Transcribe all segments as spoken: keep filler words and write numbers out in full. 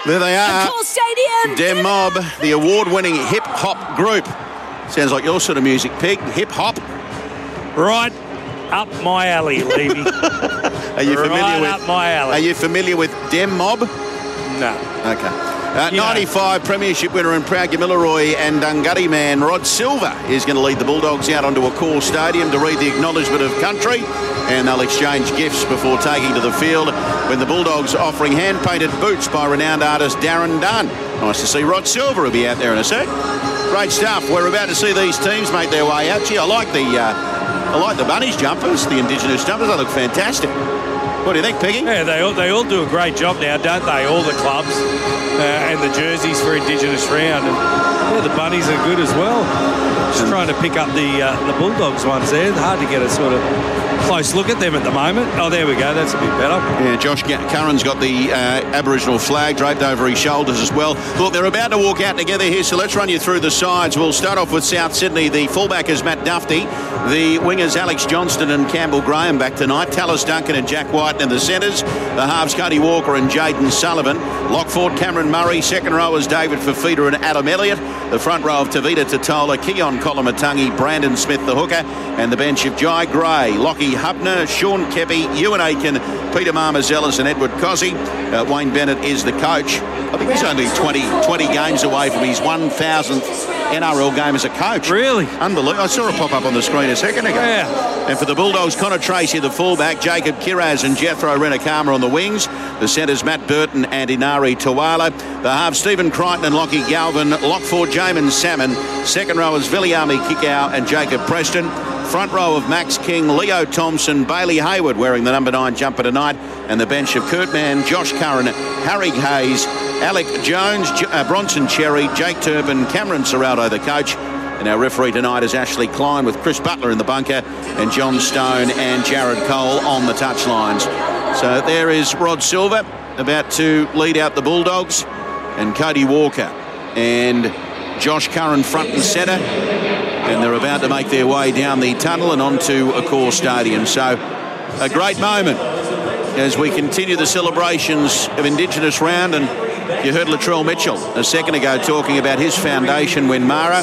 There they are. Accor Stadium. Dem Mob, the award-winning hip-hop group. Sounds like your sort of music, Pig. Hip-hop. Right up my alley, Levy. Are you familiar right with? up my alley. Are you familiar with Dem Mob? No. Okay. Uh, You know. ninety-five Premiership winner and proud Gamilaroi and Dungutty man Rod Silver is going to lead the Bulldogs out onto Accor Stadium to read the acknowledgement of country, and they'll exchange gifts before taking to the field when the Bulldogs offering hand-painted boots by renowned artist Darren Dunn. Nice to see Rod Silver will be out there in a sec. Great stuff. We're about to see these teams make their way out. Gee, I like the uh, I like the Bunnies jumpers, the Indigenous jumpers. They look fantastic. What do you think, Piggy? Yeah, they all, they all do a great job now, don't they? All the clubs uh, and the jerseys for Indigenous round. And yeah, the bunnies are good as well. Just trying to pick up the uh, the Bulldogs ones there. Hard to get a sort of close look at them at the moment. Oh, there we go. That's a bit better. Yeah, Josh Curran's got the uh, Aboriginal flag draped over his shoulders as well. Look, they're about to walk out together here, so let's run you through the sides. We'll start off with South Sydney. The fullback is Matt Duffy. The wingers Alex Johnston and Campbell Graham back tonight. Tallis Duncan and Jack White in the centres. The halves Cody Walker and Jaden Sullivan. Lockford, Cameron Murray. Second rowers David Fafita and Adam Elliott. The front row of Tavita Totola, Keon Kolomatangi, Brandon Smith the hooker, and the bench of Jai Gray, Lockie Hubner, Sean Keppie, Ewan Aiken, Peter Marmazellis and Edward Cozzi. Uh, Wayne Bennett is the coach. I think he's only twenty, twenty games away from his one thousandth N R L game as a coach. Really? Unbelievable. I saw it pop up on the screen a second ago. Yeah. And for the Bulldogs, Connor Tracy, the fullback, Jacob Kiraz and Jethro Renakama on the wings. The centres, Matt Burton and Inari Tawala. The halves, Stephen Crichton and Lockie Galvin. Lockford, Jamin Salmon. Second rowers, Viliami Kikau and Jacob Preston. Front row of Max King, Leo Thompson, Bailey Hayward wearing the number nine jumper tonight, and the bench of Kurt Mann, Josh Curran, Harry Hayes, Alec Jones, J- uh, Bronson Cherry, Jake Turpin, Cameron Serraldo, the coach. And our referee tonight is Ashley Klein with Chris Butler in the bunker and John Stone and Jared Cole on the touchlines. So there is Rod Silver about to lead out the Bulldogs, and Cody Walker and Josh Curran front and centre. And they're about to make their way down the tunnel and onto Accor Stadium. So a great moment as we continue the celebrations of Indigenous round. And you heard Latrell Mitchell a second ago talking about his foundation, Winmara,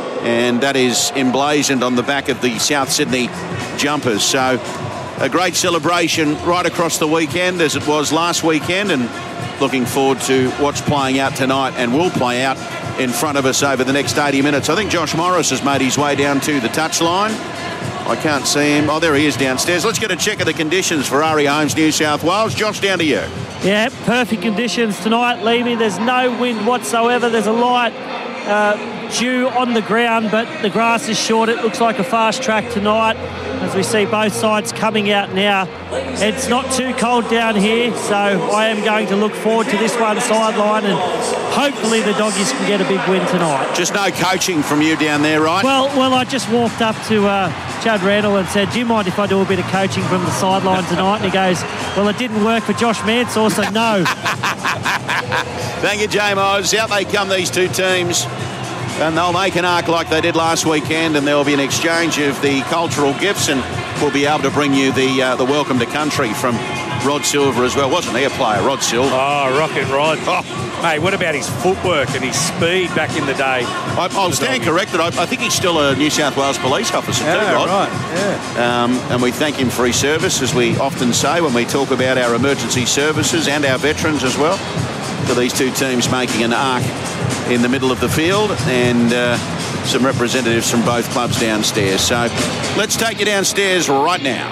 and that is emblazoned on the back of the South Sydney jumpers. So a great celebration right across the weekend as it was last weekend, and looking forward to what's playing out tonight and will play out in front of us over the next eighty minutes. I think Josh Morris has made his way down to the touchline. I can't see him. Oh, there he is downstairs. Let's get a check of the conditions for Ari Holmes, New South Wales. Josh, down to you. Yeah, perfect conditions tonight, Levy. There's no wind whatsoever. There's a light uh, dew on the ground, but the grass is short. It looks like a fast track tonight as we see both sides coming out now. It's not too cold down here, so I am going to look forward to this one sideline, and hopefully the doggies can get a big win tonight. Just no coaching from you down there, right? Well, well, I just walked up to uh, Chad Randall and said, do you mind if I do a bit of coaching from the sideline tonight? And he goes, well, it didn't work for Josh Mansour, so no. Thank you, J-Moz. Out they come, these two teams. And they'll make an arc like they did last weekend, and there will be an exchange of the cultural gifts, and we'll be able to bring you the uh, the welcome to country from Rod Silver as well. Wasn't he a player, Rod Silver? Oh, Rocket Rod. Oh. Hey, what about his footwork and his speed back in the day? I, I'll stand corrected. I, I think he's still a New South Wales police officer yeah, too, Rod. Right, yeah. Um, and we thank him for his service, as we often say when we talk about our emergency services and our veterans as well. For these two teams making an arc in the middle of the field, and uh, some representatives from both clubs downstairs. So let's take you downstairs right now.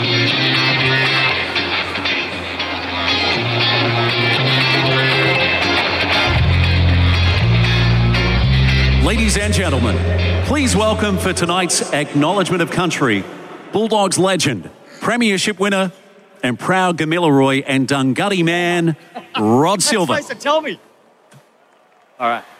Ladies and gentlemen, please welcome for tonight's Acknowledgement of Country, Bulldogs legend, premiership winner, and proud Gamilaroi and Dungutty man, Rod Silver. You're supposed to tell me. All right.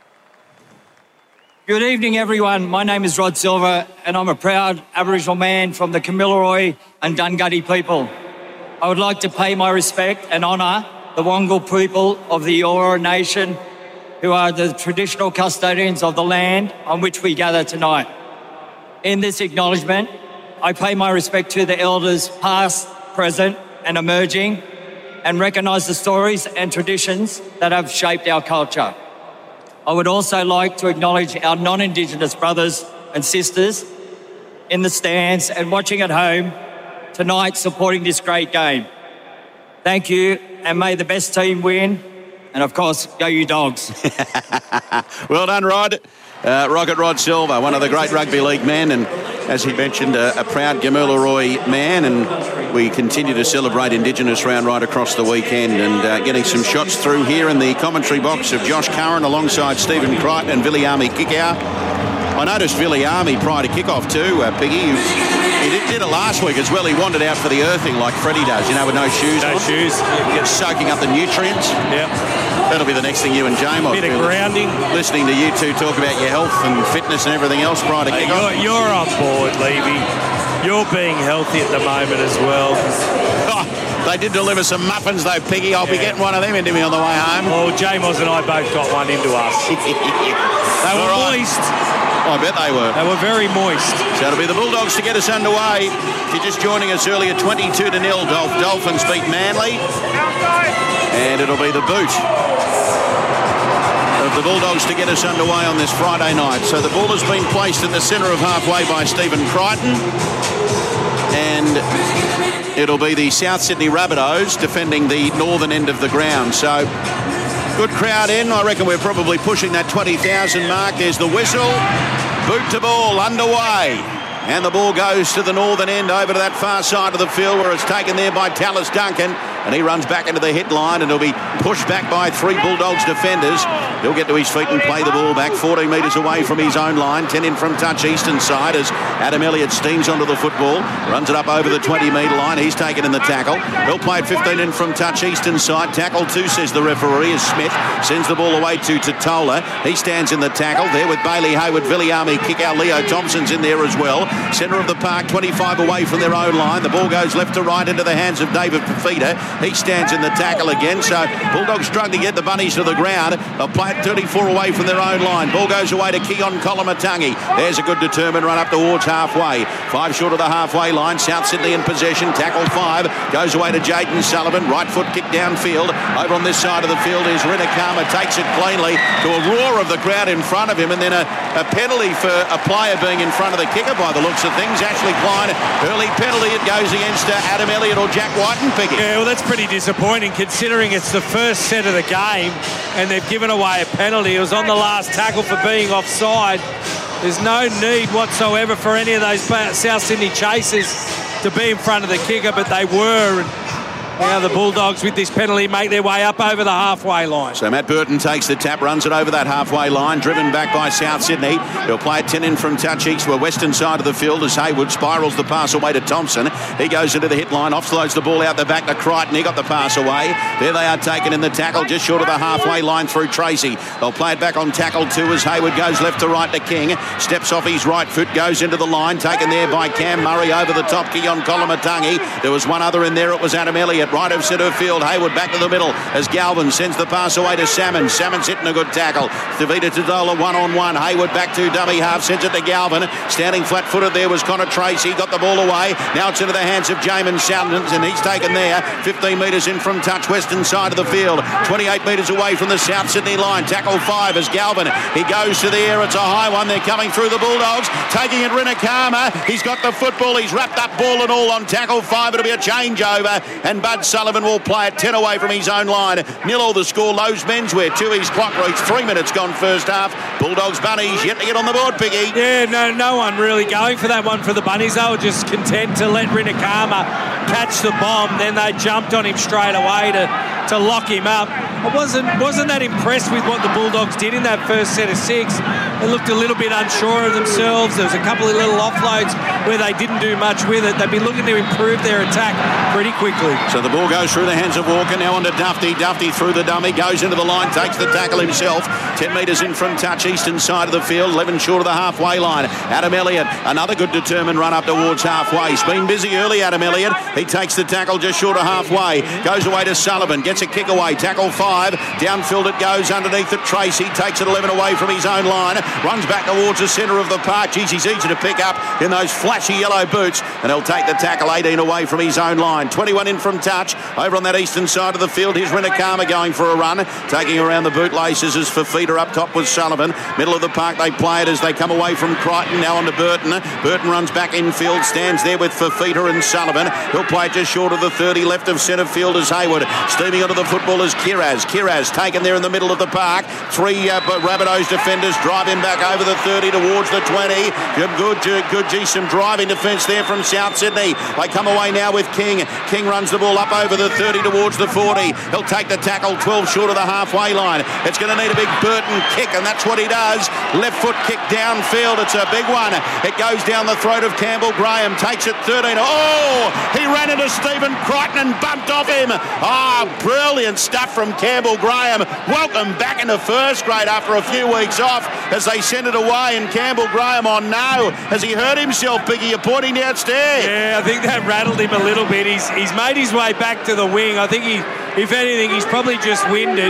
Good evening, everyone. My name is Rod Silver, and I'm a proud Aboriginal man from the Gamilaroi and Dungutty people. I would like to pay my respect and honour the Wongal people of the Eora Nation, who are the traditional custodians of the land on which we gather tonight. In this acknowledgement, I pay my respect to the elders past, present and emerging, and recognise the stories and traditions that have shaped our culture. I would also like to acknowledge our non-Indigenous brothers and sisters in the stands and watching at home tonight supporting this great game. Thank you, and may the best team win. And, of course, go you Dogs. Well done, Rod. Uh, Rocket Rod Silva, one of the great rugby league men, and as he mentioned, uh, a proud Gamilaroi man, and we continue to celebrate Indigenous Round right across the weekend, and uh, getting some shots through here in the commentary box of Josh Curran alongside Stephen Crichton and Viliami Kikau. I noticed Viliami prior to kick-off too, uh, Piggy. He did, did it last week as well. He wandered out for the earthing like Freddie does, you know, with no shoes No on. shoes. Just soaking up the nutrients. Yep. That'll be the next thing you and James. Bit of grounding. Listening to you two talk about your health and fitness and everything else prior to Hey, kick-off. you're, you're on board, Levy. You're being healthy at the moment as well. Oh, they did deliver some muffins though, Piggy. I'll be Yeah. getting one of them into me on the way home. Well, Jamos and I both got one into us. They were All right. moist. I bet they were. They were very moist. So it'll be the Bulldogs to get us underway. If you're just joining us earlier, twenty-two to nil, Dolph Dolphins beat Manly. And it'll be the boot of the Bulldogs to get us underway on this Friday night. So the ball has been placed at the centre of halfway by Stephen Crichton. And it'll be the South Sydney Rabbitohs defending the northern end of the ground. So good crowd in. I reckon we're probably pushing that twenty thousand mark. There's the whistle. Boot to ball underway. And the ball goes to the northern end over to that far side of the field where it's taken there by Tallis Duncan. And he runs back into the hit line and he'll be pushed back by three Bulldogs defenders. He'll get to his feet and play the ball back fourteen metres away from his own line. ten in from touch eastern side as Adam Elliott steams onto the football. Runs it up over the twenty metre line. He's taken in the tackle. He'll play it fifteen in from touch eastern side. Tackle two, says the referee, as Smith sends the ball away to Totola. He stands in the tackle there with Bailey Hayward, Viliami Kikau, Leo Thompson's in there as well. Centre of the park, twenty-five away from their own line. The ball goes left to right into the hands of David Fafita. He stands in the tackle again. So Bulldogs struggling to get the bunnies to the ground. They'll play it thirty-four away from their own line. Ball goes away to Keon Kolomatangi. There's a good determined run up towards halfway. Five short of the halfway line. South Sydney in possession. Tackle five. Goes away to Jayden Sullivan. Right foot kick downfield. Over on this side of the field is Rinakama. Takes it cleanly to a roar of the crowd in front of him. And then a, a penalty for a player being in front of the kicker by the looks of things. Ashley Klein, early penalty. It goes against uh, Adam Elliott or Jack Whiten, Piggy. Yeah, well, that's pretty disappointing considering it's the first set of the game and they've given away a penalty. It was on the last tackle for being offside. There's no need whatsoever for any of those South Sydney chasers to be in front of the kicker, but they were. And now the Bulldogs with this penalty make their way up over the halfway line. So Matt Burton takes the tap, runs it over that halfway line, driven back by South Sydney. He'll play it ten in from touch east to a western side of the field as Hayward spirals the pass away to Thompson. He goes into the hit line, offloads the ball out the back to Crichton. He got the pass away. There they are taken in the tackle, just short of the halfway line through Tracy. They'll play it back on tackle two as Hayward goes left to right to King. Steps off his right foot, goes into the line, taken there by Cam Murray over the top, Keon Kolomatangi. There was one other in there, it was Adam Elliott. Right of centre field, Hayward back to the middle as Galvin sends the pass away to Salmon. Salmon's hitting a good tackle. Tavita Todola one on one. Hayward back to dummy half, sends it to Galvin. Standing flat footed there was Connor Tracy, got the ball away. Now it's into the hands of Jamin Saldens and he's taken there. fifteen metres in from touch, western side of the field. twenty-eight metres away from the South Sydney line. Tackle five as Galvin. He goes to the air. It's a high one. They're coming through the Bulldogs. Taking it Rinakama. He's got the football. He's wrapped up ball and all on tackle five. It'll be a changeover and Bud Sullivan will play it ten away from his own line. Nil all the score. Lowe's menswear to his clock reach. Three minutes gone first half. Bulldogs Bunnies yet to get on the board, Piggy. Yeah, no, no one really going for that one for the Bunnies. They were just content to let Rinakama catch the bomb. Then they jumped on him straight away to, to lock him up. I wasn't wasn't that impressed with what the Bulldogs did in that first set of six. They looked a little bit unsure of themselves. There was a couple of little offloads where they didn't do much with it. They'd be looking to improve their attack pretty quickly. So the ball goes through the hands of Walker. Now on to Duffy. Duffy through the dummy. Goes into the line. Takes the tackle himself. ten metres in from touch. Eastern side of the field. eleven short of the halfway line. Adam Elliott. Another good determined run up towards halfway. He's been busy early, Adam Elliott. He takes the tackle just short of halfway. Goes away to Sullivan. Gets gets a kick away. Tackle five. Downfield it goes underneath it. Tracy takes it eleven away from his own line. Runs back towards the centre of the park. Geez, he's easy to pick up in those flashy yellow boots. And he'll take the tackle eighteen away from his own line. twenty-one in from touch. Over on that eastern side of the field, here's Rinakama going for a run. Taking around the bootlaces is Fafita up top with Sullivan. Middle of the park they play it as they come away from Crichton. Now on to Burton. Burton runs back infield. Stands there with Fafita and Sullivan. He'll play it just short of the thirty. Left of centre field is Hayward. Steaming onto the football is Kiraz. Kiraz taken there in the middle of the park. Three uh, Rabbitohs defenders drive him back over the thirty towards the twenty. Good, good, good gee, some driving defence there from South Sydney. They come away now with King. King runs the ball up over the thirty towards the forty. He'll take the tackle twelve short of the halfway line. It's going to need a big Burton kick, and that's what he does. Left foot kick downfield. It's a big one. It goes down the throat of Campbell Graham. Takes it thirteen. Oh, he ran into Stephen Crichton and bumped off him. Ah, oh, brilliant stuff from Campbell Graham. Welcome back into first grade after a few weeks off as they send it away, and Campbell Graham on no. Has he hurt himself, Biggie? You're pointing downstairs. Yeah, I think that rattled him a little bit. He's he's made his way back to the wing. I think he, if anything, he's probably just winded.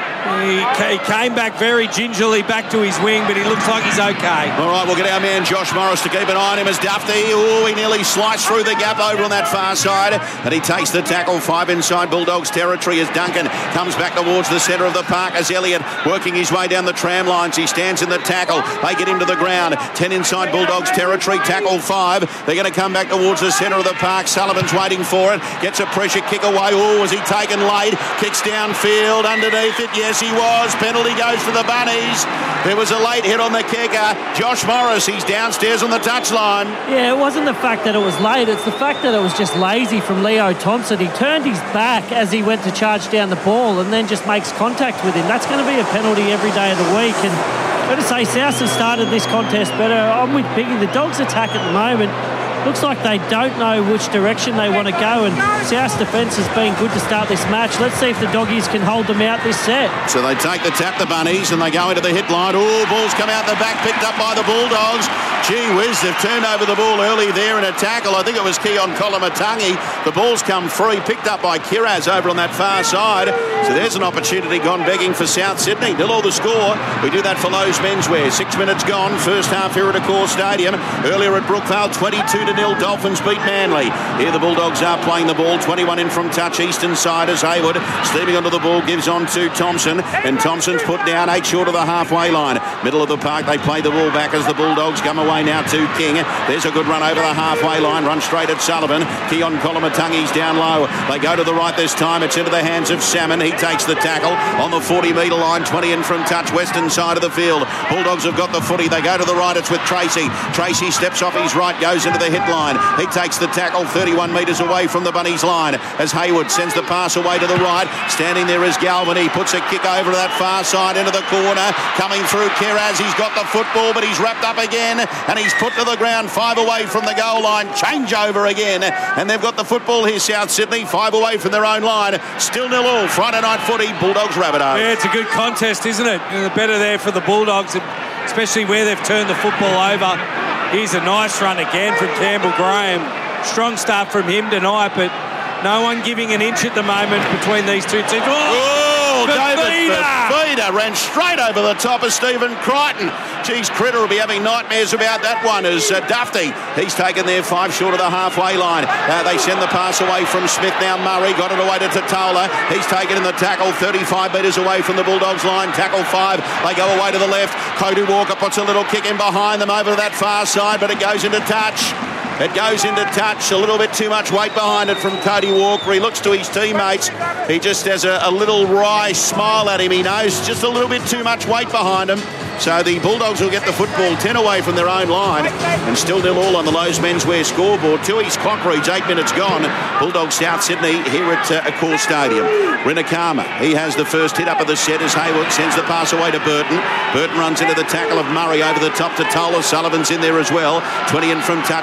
He, he came back very gingerly back to his wing, but he looks like he's okay. All right, we'll get our man Josh Morris to keep an eye on him as Duffy. Oh, he nearly sliced through the gap over on that far side. And he takes the tackle. Five inside Bulldogs territory as Duncan comes back towards the centre of the park as Elliott working his way down the tram lines. He stands in the tackle. They get him to the ground. Ten inside Bulldogs territory. Tackle five. They're going to come back towards the centre of the park. Sullivan's waiting for it. Gets a pressure kick away. Oh, was he taken late? Kicks downfield underneath it. Yes, he was. Penalty goes to the Bunnies. There was a late hit on the kicker. Josh Morris, he's downstairs on the touchline. Yeah, it wasn't the fact that it was late. It's the fact that it was just lazy from Leo Thompson. He turned his back as he went to charge down the ball and then just makes contact with him. That's going to be a penalty every day of the week. And I've got to say, South has started this contest better. I'm with Biggie. The Dogs attack at the moment. Looks like they don't know which direction they want to go, and South's defence has been good to start this match. Let's see if the Doggies can hold them out this set. So they take the tap, the Bunnies, and they go into the hit line. Oh, balls come out the back, picked up by the Bulldogs. Gee whiz, they've turned over the ball early there in a tackle. I think it was Keon Kolomatangi. The ball's come free, picked up by Kiraz over on that far side. So there's an opportunity gone begging for South Sydney. Nil all the score. We do that for Lowe's Menswear. Six minutes gone. First half here at Accor Stadium. Earlier at Brookvale, twenty-two to nil. Dolphins beat Manly. Here the Bulldogs are playing the ball. twenty-one in from touch. Eastern side as Hayward steaming onto the ball, gives on to Thompson, and Thompson's put down eight short of the halfway line. Middle of the park, they play the ball back as the Bulldogs come away now to King. There's a good run over the halfway line. Run straight at Sullivan. Keon Kolomatangi's down low. They go to the right this time. It's into the hands of Salmon. He takes the tackle on the forty metre line. twenty in from touch. Western side of the field. Bulldogs have got the footy. They go to the right. It's with Tracy. Tracy steps off his right, goes into the hit line. He takes the tackle thirty-one metres away from the Bunnies line as Hayward sends the pass away to the right. Standing there is Galvin. He puts a kick over to that far side into the corner. Coming through Kiraz. He's got the football, but he's wrapped up again and he's put to the ground. Five away from the goal line. Change over again. And they've got the football here, South Sydney. Five away from their own line. Still nil all. Friday night footy. Bulldogs Rabbitohs. Yeah, it's a good contest, isn't it? The better there for the Bulldogs, especially where they've turned the football over. Here's a nice run again from Campbell Graham. Strong start from him tonight, but no one giving an inch at the moment between these two teams. Oh, oh David Fafita ran straight over the top of Stephen Crichton. Geez, Critter will be having nightmares about that one as uh, Duffy. He's taken there five short of the halfway line. Uh, they send the pass away from Smith. Now Murray got it away to Totola. He's taken in the tackle thirty-five metres away from the Bulldogs line. Tackle five. They go away to the left. Cody Walker puts a little kick in behind them over to that far side, but it goes into touch. It goes into touch. A little bit too much weight behind it from Cody Walker. He looks to his teammates. He just has a, a little wry smile at him. He knows just a little bit too much weight behind him. So the Bulldogs will get the football ten away from their own line and still nil all on the Lowe's Menswear scoreboard. Tooheys clock reads eight minutes gone. Bulldogs South Sydney here at uh, Accor Stadium. Rinakama, he has the first hit up of the set as Hayward sends the pass away to Burton. Burton runs into the tackle of Murray over the top to Tola. Sullivan's in there as well. twenty in from touch, just short of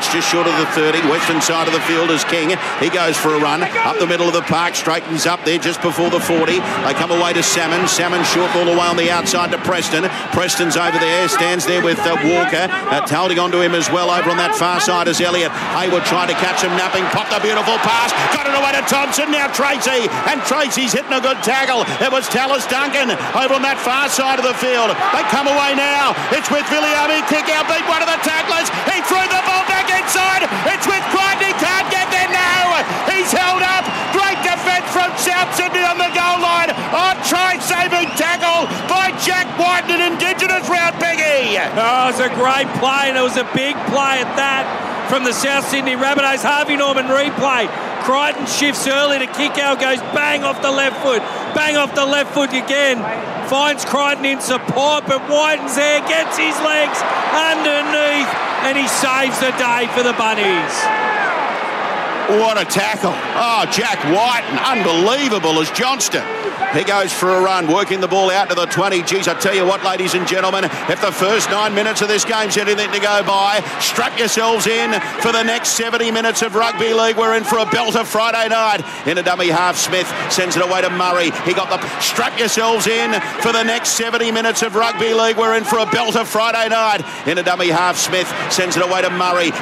middle of the thirty. Western side of the field is King. He goes for a run up the middle of the park, straightens up there just before the forty. They come away to Salmon. Salmon short ball away on the outside to Preston. Preston's over there, stands there with uh, Walker. Uh, holding on to him as well over on that far side is Elliott. Hayward trying to catch him napping. Popped a beautiful pass. Got it away to Thompson. Now Tracy. And Tracy's hitting a good tackle. It was Tallis Duncan over on that far side of the field. They come away now. It's with Viliami. Kick out, beat one of the tacklers. He threw the ball back inside. It's with Crichton. He can't get there now. He's held up. Great defence from South Sydney on the goal line. Oh, try-saving tackle by Jack White, an Indigenous round, Peggy. Oh, it was a great play, and it was a big play at that from the South Sydney Rabbitohs. Harvey Norman replay. Crichton shifts early to kick out, goes bang off the left foot. Bang off the left foot again. Finds Crichton in support, but Whiten's there, gets his legs underneath, and he saves the day for the Bunnies. What a tackle. Oh, Jack Whiten, unbelievable as Johnston. He goes for a run, working the ball out to the twenty. Geez, I tell you what, ladies and gentlemen, if the first nine minutes of this game's anything to go by, strap yourselves in for the next seventy minutes of rugby league. We're in for a belter Friday night. In a dummy half, Smith sends it away to Murray. He got the... Strap yourselves in for the next seventy minutes of rugby league. We're in for a belter Friday night. In a dummy half, Smith sends it away to Murray.